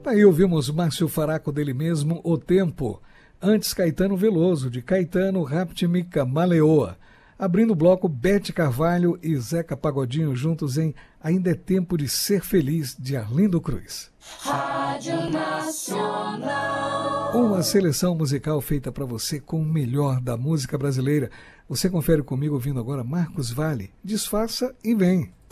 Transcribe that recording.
Aí ouvimos Márcio Faraco, dele mesmo, O Tempo. Antes, Caetano Veloso, de Caetano, Raptimica, Maleoa. Abrindo o bloco, Bete Carvalho e Zeca Pagodinho juntos em Ainda é Tempo de Ser Feliz, de Arlindo Cruz. Rádio Nacional. Uma seleção musical feita para você com o melhor da música brasileira. Você confere comigo ouvindo agora Marcos Valle. Disfarça e vem.